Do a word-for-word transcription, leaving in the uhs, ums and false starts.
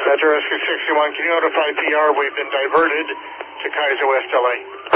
Metro Rescue sixty-one, can you notify P R we've been diverted to Kaiser West L A?